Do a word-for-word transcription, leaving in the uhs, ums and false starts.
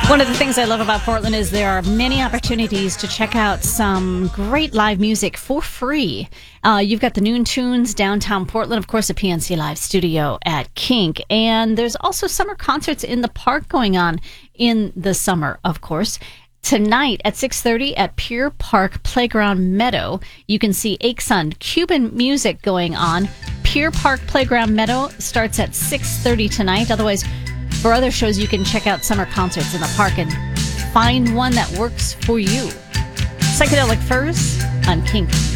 One of the things I love about Portland is there are many opportunities to check out some great live music for free. Uh, you've got the Noon Tunes downtown Portland, of course, a P N C Live studio at Kink. And there's also summer concerts in the park going on in the summer, of course. Tonight at six thirty at Pier Park Playground Meadow, you can see Akeson Cuban music going on. Pier Park Playground Meadow starts at six thirty tonight. Otherwise, for other shows, you can check out summer concerts in the park and find one that works for you. Psychedelic Furs on Kink.